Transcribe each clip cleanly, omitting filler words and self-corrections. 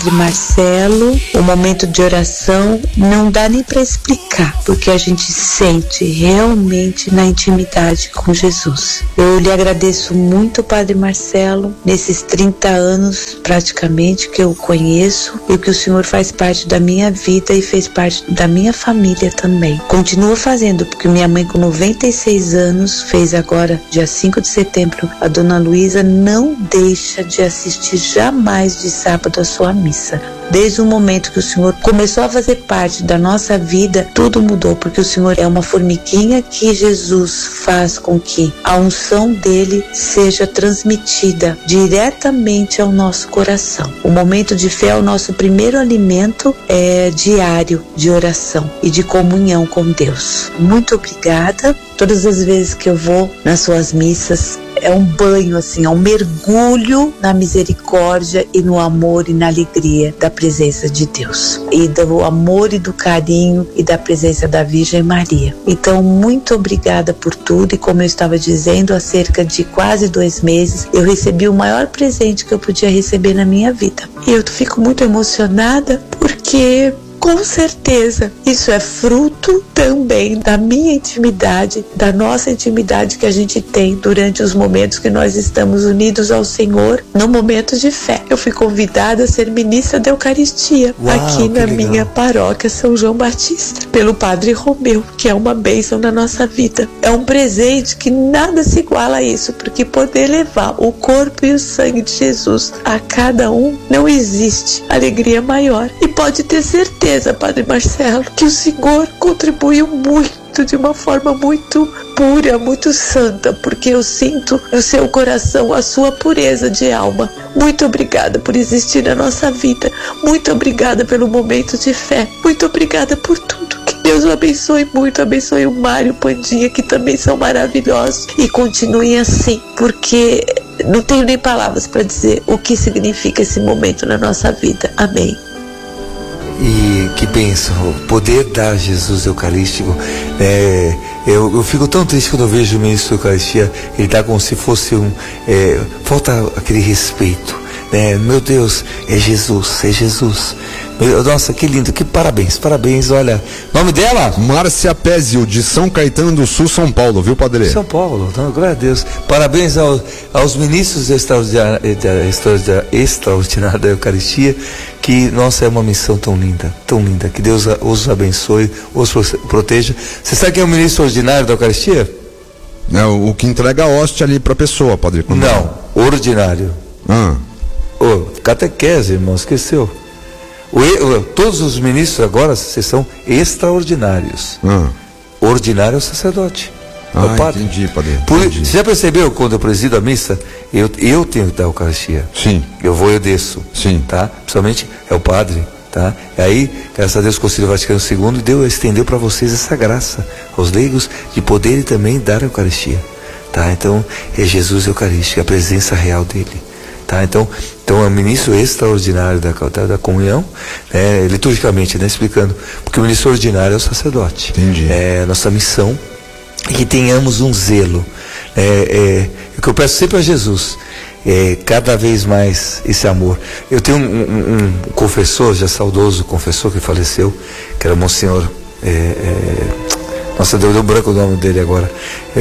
Marcelo, o momento de oração não dá nem para explicar, porque a gente sente realmente na intimidade com Jesus. Eu lhe agradeço muito, Padre Marcelo, nesses 30 anos praticamente que eu conheço e que o senhor faz parte da minha vida e fez parte da minha família também. Continua fazendo, porque minha mãe com 96 anos fez agora, dia 5 de setembro, a Dona Luísa não deixa de assistir jamais de sábado a sua missa. Desde o momento que o Senhor começou a fazer parte da nossa vida, tudo mudou, porque o Senhor é uma formiguinha que Jesus faz com que a unção dele seja transmitida diretamente ao nosso coração. O momento de fé é o nosso primeiro alimento diário de oração e de comunhão com Deus. Muito obrigada. Todas as vezes que eu vou nas suas missas, é um banho, assim, é um mergulho na misericórdia e no amor e na alegria da presença de Deus. E do amor e do carinho e da presença da Virgem Maria. Então, muito obrigada por tudo. E como eu estava dizendo, há cerca de quase 2 meses, eu recebi o maior presente que eu podia receber na minha vida. E eu fico muito emocionada porque... com certeza, isso é fruto também da minha intimidade, da nossa intimidade que a gente tem durante os momentos que nós estamos unidos ao Senhor, no momento de fé. Eu fui convidada a ser ministra da Eucaristia. Uau, aqui na minha paróquia São João Batista, pelo Padre Romeu, que é uma bênção na nossa vida. É um presente que nada se iguala a isso, porque poder levar o corpo e o sangue de Jesus a cada um, não existe alegria maior. E pode ter certeza, Padre Marcelo, que o Senhor contribuiu muito, de uma forma muito pura, muito santa, porque eu sinto no seu coração a sua pureza de alma. Muito obrigada por existir na nossa vida. Muito obrigada pelo momento de fé. Muito obrigada por tudo. Que Deus o abençoe muito. Abençoe o Mário, Pandinha, que também são maravilhosos. E continuem assim, porque não tenho nem palavras para dizer o que significa esse momento na nossa vida. Amém. E que bênção, poder dar Jesus Eucarístico. Eu fico tão triste quando eu vejo o ministro da Eucaristia, ele está como se fosse falta aquele respeito, né? Meu Deus, é Jesus. Nossa, que lindo, que parabéns, olha. Nome dela? Márcia Pézio, de São Caetano do Sul, São Paulo, viu, Padre? São Paulo, então, glória a Deus. Parabéns aos ministros extraordinários da Eucaristia, que, nossa, é uma missão tão linda, que Deus os abençoe, os proteja. Você sabe quem é o ministro ordinário da Eucaristia? É o que entrega a hóstia ali para a pessoa, Padre. Não, ordinário. Catequese, irmão, esqueceu. Todos os ministros agora são extraordinários. Ordinário é o sacerdote. É o padre. Entendi, Padre. Você já percebeu quando eu presido a missa, eu tenho que dar a Eucaristia? Sim. Eu vou e eu desço. Sim. Tá? Principalmente é o padre. Tá? E aí, graças a Deus, o Concílio Vaticano II estendeu para vocês essa graça, aos leigos, de poderem também dar a Eucaristia. Tá? Então, é Jesus Eucarístico, a presença real dele. Tá? Então é um ministro extraordinário da comunhão, liturgicamente, explicando, porque o ministro ordinário é o sacerdote. Entendi. É a nossa missão, e que tenhamos um zelo. O que eu peço sempre a Jesus, cada vez mais esse amor. Eu tenho um confessor, já saudoso confessor, que faleceu, que era Monsenhor, nossa, deu branco o nome dele agora,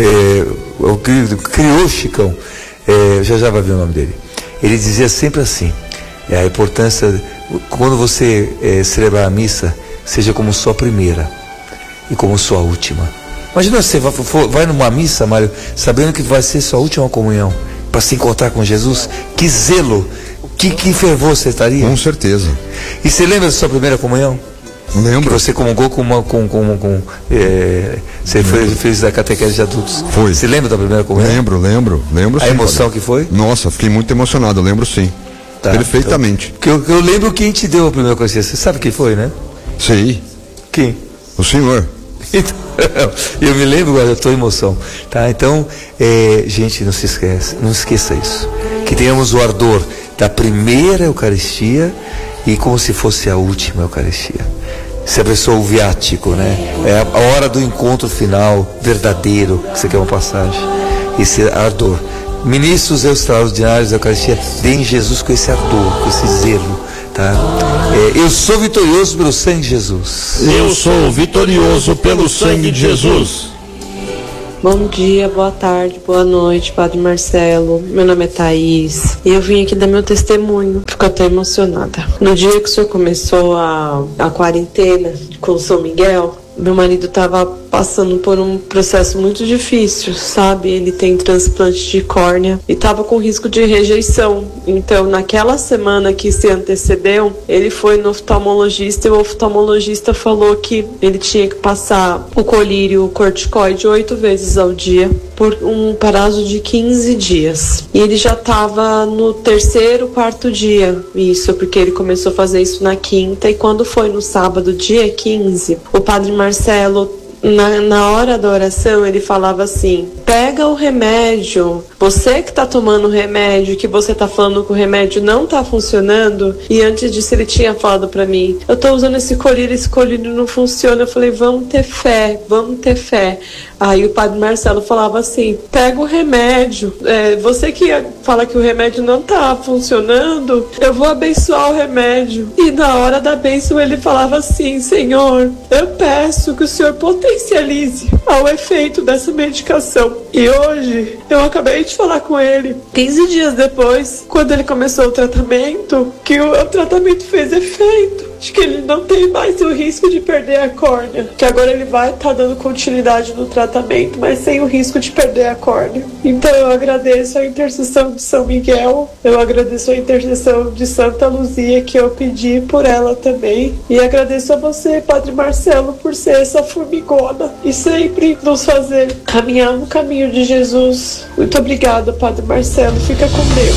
criou o Chicão, já vai ver o nome dele. Ele dizia sempre assim, a importância, quando você celebrar a missa, seja como sua primeira e como sua última. Imagina você vai numa missa, Mário, sabendo que vai ser sua última comunhão, para se encontrar com Jesus. Que zelo, que fervor você estaria? Com certeza. E você lembra da sua primeira comunhão? Lembro. Que você comungou você fez a catequese de adultos. Foi. Você lembra da primeira comunhão? Lembro A sim, emoção, Padre. que foi? Nossa, fiquei muito emocionado, eu lembro sim. Tá, perfeitamente. Então, eu lembro quem te deu a primeira Eucaristia. Você sabe quem foi, né? Sei. Quem? O senhor. Então, eu me lembro agora da tua emoção. Tá? Então, gente, não esqueça isso. Que tenhamos o ardor da primeira Eucaristia e como se fosse a última Eucaristia. Se abençoa o viático, né? É a hora do encontro final, verdadeiro, que você quer uma passagem. Esse ardor. Ministros extraordinários da Eucaristia, deem Jesus com esse ardor, com esse zelo, tá? tá? Eu sou vitorioso pelo sangue de Jesus. Eu sou vitorioso pelo sangue de Jesus. Bom dia, boa tarde, boa noite, Padre Marcelo. Meu nome é Thaís e eu vim aqui dar meu testemunho. Fico até emocionada. No dia que o senhor começou a quarentena com São Miguel, meu marido estava passando por um processo muito difícil, sabe? Ele tem transplante de córnea e estava com risco de rejeição. Então, naquela semana que se antecedeu, ele foi no oftalmologista e o oftalmologista falou que ele tinha que passar o colírio corticoide 8 vezes ao dia por um prazo de 15 dias. E ele já estava no 3º, 4º dia, isso, porque ele começou a fazer isso na quinta, e quando foi no sábado, dia 15, o Padre Marcelo, na hora da oração, ele falava assim: pega o remédio, você que tá tomando o remédio, que você tá falando que o remédio não tá funcionando. E antes disso ele tinha falado pra mim: eu tô usando esse colírio não funciona. Eu falei: vamos ter fé, vamos ter fé. Aí o Padre Marcelo falava assim: pega o remédio, você que fala que o remédio não tá funcionando, eu vou abençoar o remédio. E na hora da bênção ele falava assim: Senhor, eu peço que o Senhor potencialize ao efeito dessa medicação. E hoje eu acabei de falar com ele, 15 dias depois, quando ele começou o tratamento, que o tratamento fez efeito, de que ele não tem mais o risco de perder a córnea, que agora ele vai estar dando continuidade no tratamento, mas sem o risco de perder a córnea. Então eu agradeço a intercessão de São Miguel, eu agradeço a intercessão de Santa Luzia, que eu pedi por ela também, e agradeço a você, Padre Marcelo, por ser essa formigona e sempre nos fazer caminhar no caminho de Jesus. Muito obrigada, Padre Marcelo, fica com Deus.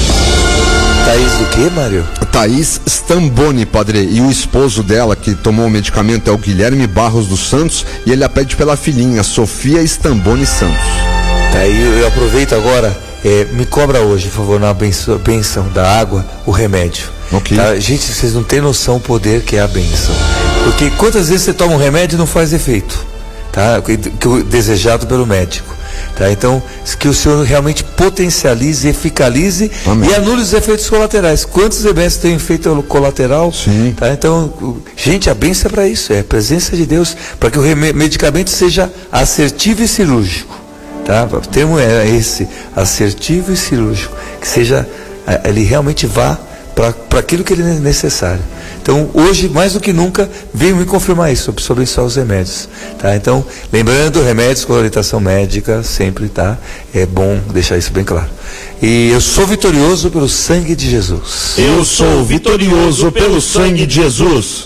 Thaís do que, Mário? Thaís Stamboni, padre, e o esposo dela que tomou o medicamento é o Guilherme Barros dos Santos, e ele a pede pela filhinha, Sofia Stamboni Santos. Tá aí, eu aproveito agora, me cobra hoje, por favor, na benção da água, o remédio. Okay. Tá? Gente, vocês não têm noção do poder que é a benção. Porque quantas vezes você toma um remédio e não faz efeito, tá? Que o desejado pelo médico. Tá? Então, que o Senhor realmente potencialize, eficalize. Amém. E anule os efeitos colaterais. Quantos remédios têm efeito colateral? Sim. Tá? Então, gente, a bênção é para isso, é a presença de Deus, para que o medicamento seja assertivo e cirúrgico. Tá? O termo é esse, assertivo e cirúrgico, que seja, ele realmente vá para aquilo que ele é necessário. Então, hoje, mais do que nunca, venho me confirmar isso, sobre só os remédios. Tá? Então, lembrando, remédios com orientação médica, sempre, tá? É bom deixar isso bem claro. E eu sou vitorioso pelo sangue de Jesus. Eu sou vitorioso pelo sangue de Jesus.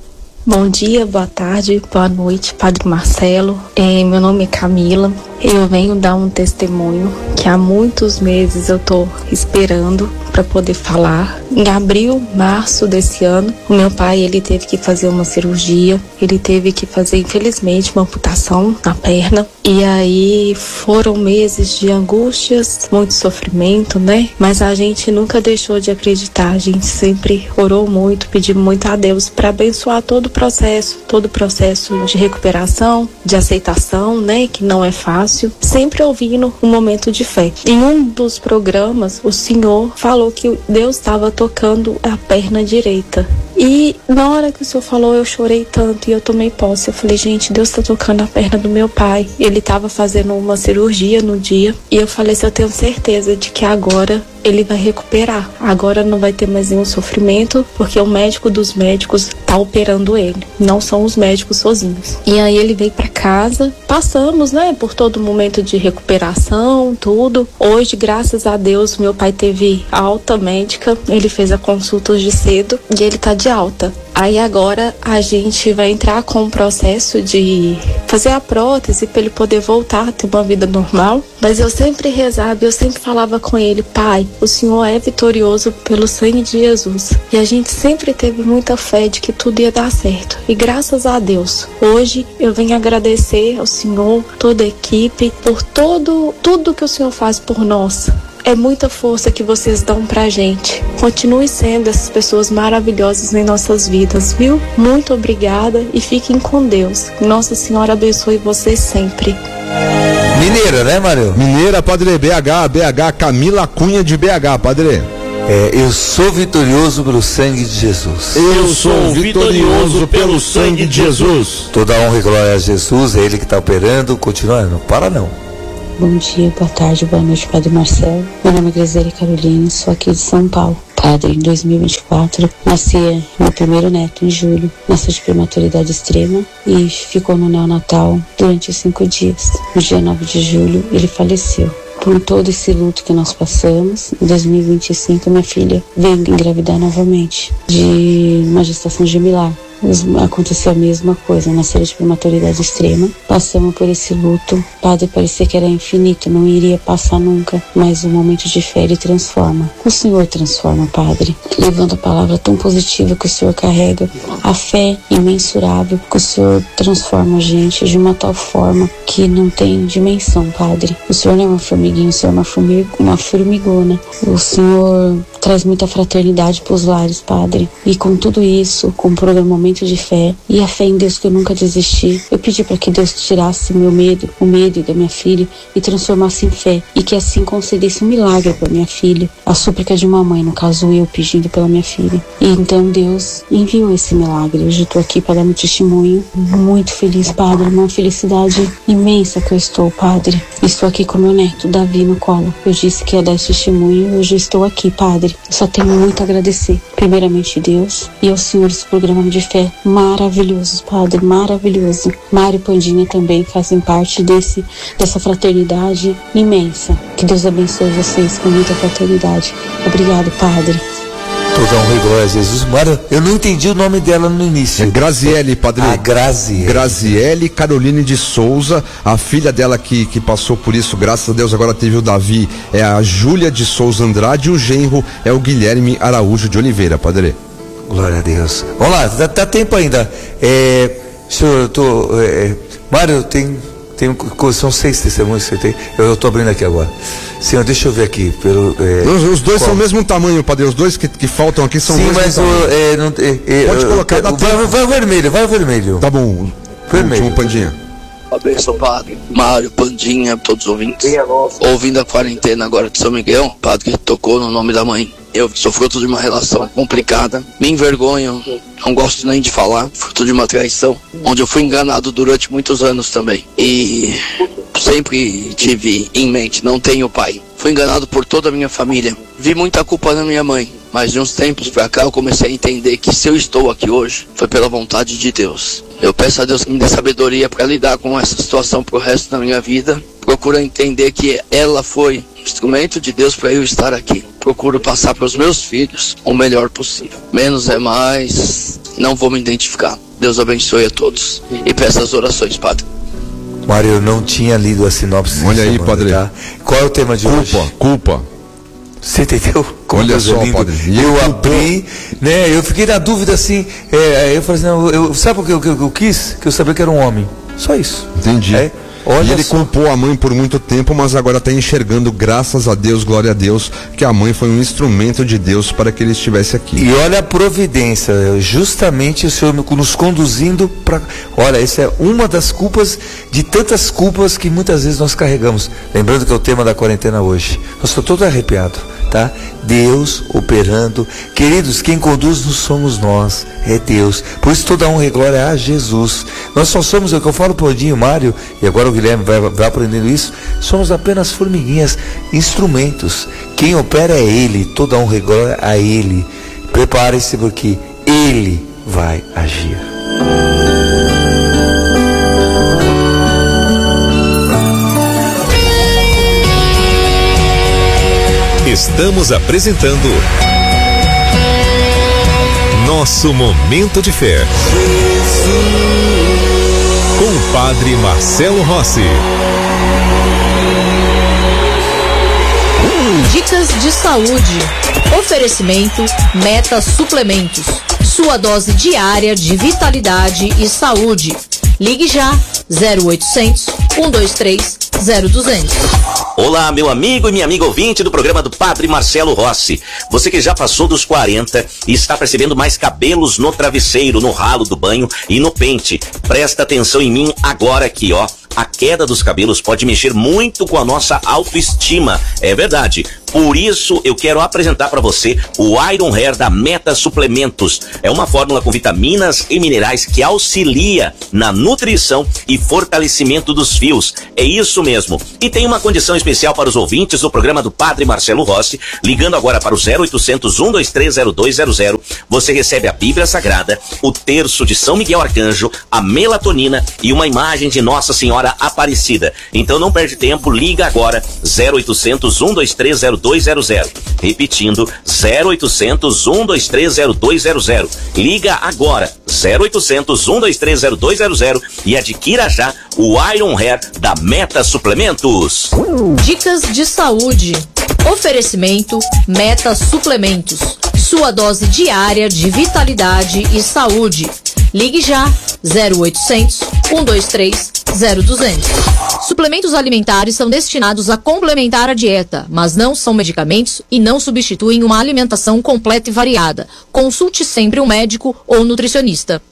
Bom dia, boa tarde, boa noite, Padre Marcelo. Meu nome é Camila. Eu venho dar um testemunho que há muitos meses eu estou esperando para poder falar. Em abril, março desse ano, o meu pai, ele teve que fazer uma cirurgia. Ele teve que fazer, infelizmente, uma amputação na perna. E aí foram meses de angústias, muito sofrimento, né? Mas a gente nunca deixou de acreditar. A gente sempre orou muito, pediu muito a Deus para abençoar todo o processo de recuperação, de aceitação, né? Que não é fácil. Sempre ouvindo um momento de fé. Em um dos programas, o senhor falou que Deus estava tocando a perna direita. E na hora que o senhor falou, eu chorei tanto e eu tomei posse. Eu falei: gente, Deus está tocando a perna do meu pai. Ele estava fazendo uma cirurgia no dia. E eu falei: eu tenho certeza de que agora ele vai recuperar. Agora não vai ter mais nenhum sofrimento, porque o médico dos médicos tá operando ele. Não são os médicos sozinhos. E aí ele veio para casa. Passamos, né, por todo o momento de recuperação, tudo. Hoje, graças a Deus, meu pai teve alta médica. Ele fez a consulta hoje cedo e ele tá de alta. Aí agora a gente vai entrar com o processo de fazer a prótese para ele poder voltar a ter uma vida normal. Mas eu sempre rezava, eu sempre falava com ele: pai, o Senhor é vitorioso pelo sangue de Jesus. E a gente sempre teve muita fé de que tudo ia dar certo. E graças a Deus, hoje eu venho agradecer ao Senhor, toda a equipe, por tudo que o Senhor faz por nós. É muita força que vocês dão pra gente. Continue sendo essas pessoas maravilhosas em nossas vidas, viu? Muito obrigada e fiquem com Deus. Nossa Senhora abençoe vocês sempre. Mineira, né, Mário? Mineira, padre, BH, Camila Cunha de BH, padre. Eu sou vitorioso pelo sangue de Jesus. Eu sou vitorioso pelo sangue de Jesus. Toda honra e glória a Jesus, é Ele que está operando. Continua, não para não. Bom dia, boa tarde, boa noite, Padre Marcelo. Meu nome é Graziele Caroline, sou aqui de São Paulo. Padre, em 2024, nasci meu primeiro neto em julho. Nasceu de prematuridade extrema e ficou no neonatal durante 5 dias. No dia 9 de julho, ele faleceu. Por todo esse luto que nós passamos, em 2025, minha filha veio engravidar novamente de uma gestação gemelar. Aconteceu a mesma coisa, nasceram de prematuridade extrema. Passamos por esse luto. Padre, parecia que era infinito, não iria passar nunca. Mas o momento de fé, Ele transforma. O Senhor transforma, Padre. Levando a palavra tão positiva que o Senhor carrega, a fé imensurável que o Senhor transforma a gente de uma tal forma que não tem dimensão, Padre. O Senhor não é uma formiguinha, o Senhor é uma formigona. O Senhor traz muita fraternidade para os lares, Padre. E com tudo isso, com o programa de fé e a fé em Deus que eu nunca desisti, eu pedi para que Deus tirasse meu medo, o medo da minha filha e transformasse em fé e que assim concedesse um milagre para minha filha, a súplica de uma mãe, no caso eu pedindo pela minha filha. E então Deus enviou esse milagre. Hoje eu estou aqui para dar meu testemunho, muito feliz, Padre, uma felicidade imensa que eu estou, Padre. Estou aqui com meu neto Davi no colo. Eu disse que ia dar esse testemunho e hoje estou aqui, Padre. Eu só tenho muito a agradecer, primeiramente Deus e ao Senhor esse programa de fé maravilhoso, Padre, maravilhoso. Mário e Pandinha também fazem parte dessa fraternidade imensa. Que Deus abençoe vocês com muita fraternidade. Obrigado, Padre. Toda honra e glória a Jesus. Mário, eu não entendi o nome dela no início. É Graziele, Padre. Graziele. Graziele Caroline de Souza, a filha dela que passou por isso, graças a Deus, agora teve o Davi, é a Júlia de Souza Andrade, e o genro é o Guilherme Araújo de Oliveira, Padre. Glória a Deus. Vamos lá, dá tempo ainda. Senhor, Mário, são 6 testemunhos que você tem. Eu estou abrindo aqui agora. Senhor, deixa eu ver aqui. Os dois são o mesmo tamanho, Padre. Os dois que faltam aqui são o mesmo tamanho. Pode colocar. Vai o vermelho. Tá bom. Vermelho. Último, Pandinha. Abençoe, Padre. Mário, Pandinha, todos os ouvintes. Ouvindo a quarentena agora de São Miguel, Padre que tocou no nome da mãe. Eu sou fruto de uma relação complicada, me envergonho, não gosto nem de falar, fruto de uma traição, onde eu fui enganado durante muitos anos também. E sempre tive em mente, não tenho pai. Fui enganado por toda a minha família. Vi muita culpa na minha mãe, mas de uns tempos pra cá eu comecei a entender que se eu estou aqui hoje, foi pela vontade de Deus. Eu peço a Deus que me dê sabedoria para lidar com essa situação pro resto da minha vida. Procuro entender que ela foi instrumento de Deus para eu estar aqui. Procuro passar para os meus filhos o melhor possível. Menos é mais, não vou me identificar. Deus abençoe a todos. E peço as orações, Padre. Mário, eu não tinha lido a sinopse. Olha aí, Padre. Tá? Qual é o tema de hoje? Culpa. Você entendeu? Olha só, Padre. Eu abri, né? Eu fiquei na dúvida assim. Eu falei assim, não, sabe o que eu quis? Que eu sabia que era um homem. Só isso. Entendi. Olha e ele culpou a mãe por muito tempo, mas agora está enxergando, graças a Deus, glória a Deus, que a mãe foi um instrumento de Deus para que ele estivesse aqui. E olha a providência, justamente o Senhor nos conduzindo para... Olha, essa é uma das culpas, de tantas culpas que muitas vezes nós carregamos. Lembrando que é o tema da quarentena hoje. Eu estou todo arrepiado, tá? Deus operando. Queridos, quem conduz-nos somos nós, é Deus. Por isso toda honra e glória a Jesus. Nós só somos, é o que eu falo pro Odinho, Mário, e agora o Guilherme vai aprendendo isso, somos apenas formiguinhas, instrumentos. Quem opera é Ele, toda honra e glória a Ele. Prepare-se porque Ele vai agir. Estamos apresentando Nosso Momento de Fé com o Padre Marcelo Rossi. Dicas de saúde. Oferecimento Meta Suplementos. Sua dose diária de vitalidade e saúde. Ligue já 0800 123 0200. Olá, meu amigo e minha amiga ouvinte do programa do Padre Marcelo Rossi. Você que já passou dos 40 e está percebendo mais cabelos no travesseiro, no ralo do banho e no pente. Presta atenção em mim agora aqui, ó. a queda dos cabelos pode mexer muito com a nossa autoestima. É verdade. Por isso, eu quero apresentar para você o Iron Hair da Meta Suplementos. É uma fórmula com vitaminas e minerais que auxilia na nutrição e fortalecimento dos fios. É isso mesmo. E tem uma condição especial para os ouvintes do programa do Padre Marcelo Rossi. Ligando agora para o 0800-123-0200, você recebe a Bíblia Sagrada, o terço de São Miguel Arcanjo, a melatonina e uma imagem de Nossa Senhora Aparecida. Então não perde tempo, liga agora, 0800-123-0200. Repetindo, 0800-123-0200. Liga agora, 0800-123-0200 e adquira já o Iron Hair da Meta Suplementos. Dicas de saúde. Oferecimento Meta Suplementos. Sua dose diária de vitalidade e saúde. Ligue já, 0800-123-0200. Suplementos alimentares são destinados a complementar a dieta, mas não são medicamentos e não substituem uma alimentação completa e variada. Consulte sempre um médico ou nutricionista.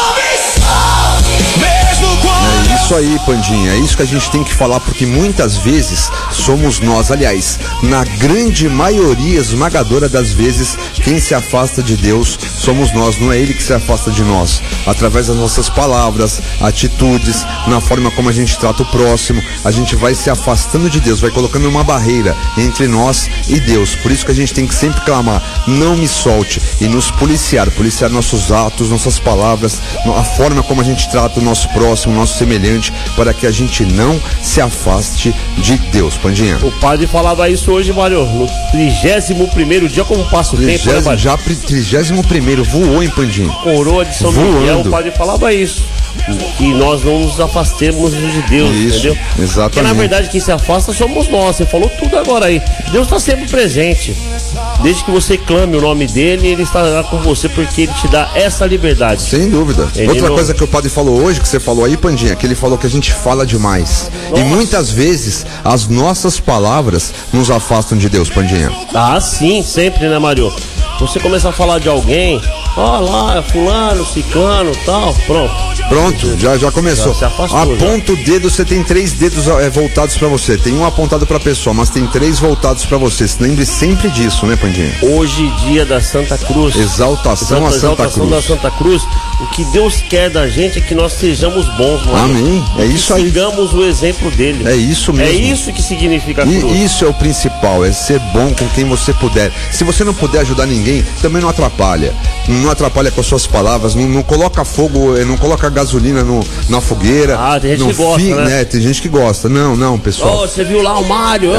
É isso aí, Pandinha, é isso que a gente tem que falar, porque muitas vezes somos nós, aliás, na grande maioria esmagadora das vezes, quem se afasta de Deus somos nós, não é Ele que se afasta de nós, através das nossas palavras, atitudes, na forma como a gente trata o próximo, a gente vai se afastando de Deus, vai colocando uma barreira entre nós e Deus. Por isso que a gente tem que sempre clamar, não me solte, e nos policiar nossos atos, nossas palavras, a forma como a gente trata o nosso próximo, o nosso semelhante, para que a gente não se afaste de Deus, Pandinha. O padre falava isso hoje, Mário, no 31º dia, como passa o tempo, né, já 31º, voou, hein, Pandinha? Coroa de São Miguel, o padre falava isso. E nós não nos afastemos de Deus, isso, entendeu? Exatamente. Porque na verdade quem se afasta somos nós. Você falou tudo agora aí. Deus está sempre presente. Desde que você clame o nome dele, ele estará com você, porque ele te dá essa liberdade. Sem dúvida. Outra coisa que o padre falou hoje, que você falou aí, Pandinha, que ele falou que a gente fala demais. Nossa. E muitas vezes as nossas palavras nos afastam de Deus, Pandinha. Ah, sim, sempre, né, Mário? Você começa a falar de alguém, ó lá, fulano, ciclano, tal, Pronto, já começou. Aponta o dedo, você tem 3 dedos voltados pra você. Tem um apontado pra pessoa, mas tem 3 voltados pra você. Se lembre sempre disso, né, Pandinha? Hoje, dia da Santa Cruz. Exaltação a Santa Cruz. Da Santa Cruz. O que Deus quer da gente é que nós sejamos bons, mano. Amém. É isso aí. Sigamos o exemplo dele. É isso mesmo. É isso que significa a cruz. E isso é o principal, é ser bom com quem você puder. Se você não puder ajudar ninguém, também não atrapalha. Não atrapalha com as suas palavras, não coloca fogo, não coloca gasolina na fogueira. Ah, tem gente que gosta, né? Tem gente que gosta. Não, pessoal. Você viu lá o Mário?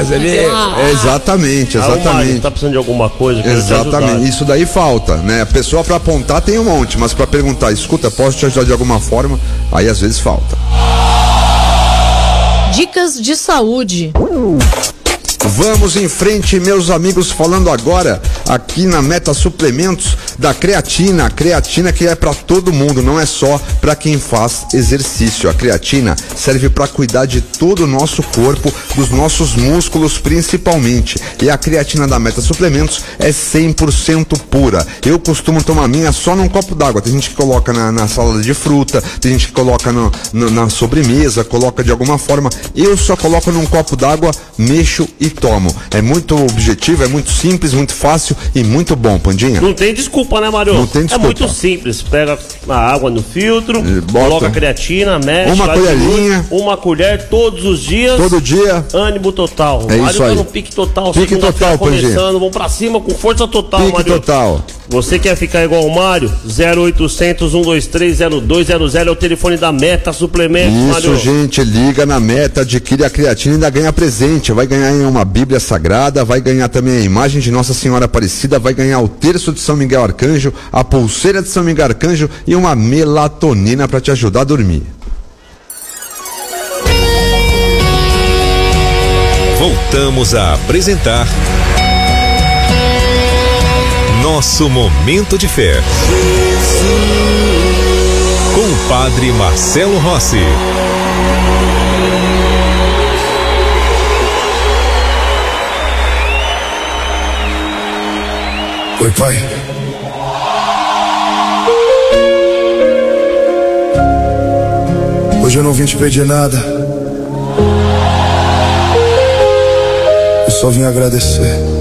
Exatamente. O Mário tá precisando de alguma coisa. Exatamente, isso daí falta, né? A pessoa pra apontar tem um monte, mas pra perguntar, escuta, posso te ajudar de alguma forma? Aí às vezes falta. Dicas de saúde. Vamos em frente, meus amigos, falando agora aqui na Meta Suplementos da creatina. A creatina que é para todo mundo, não é só para quem faz exercício. A creatina serve para cuidar de todo o nosso corpo, dos nossos músculos principalmente. E a creatina da Meta Suplementos é 100% pura. Eu costumo tomar minha só num copo d'água. Tem gente que coloca na salada de fruta, tem gente que coloca na sobremesa, coloca de alguma forma. Eu só coloco num copo d'água, mexo e tomo. É muito objetivo, é muito simples, muito fácil e muito bom, Pandinha. Não tem desculpa, né, Mário? Não tem desculpa. É muito simples. Pega a água no filtro, coloca a creatina, mexe. Uma colherinha. Uma colher todos os dias. Todo dia. Ânimo total. É isso aí. No pique total. Pique total, Pandinha. Vamos pra cima com força total, Mário. Pique total. Você quer ficar igual o Mário? 0800-123-0200 é o telefone da Meta Suplementos, Mário. Isso, gente, liga na Meta, adquire a creatina e ainda ganha presente. Vai ganhar uma Bíblia Sagrada, vai ganhar também a imagem de Nossa Senhora Aparecida, vai ganhar o terço de São Miguel Arcanjo, a pulseira de São Miguel Arcanjo e uma melatonina para te ajudar a dormir. Voltamos a apresentar Nosso Momento de Fé, com o Padre Marcelo Rossi. Oi, pai. Hoje eu não vim te pedir nada, eu só vim agradecer.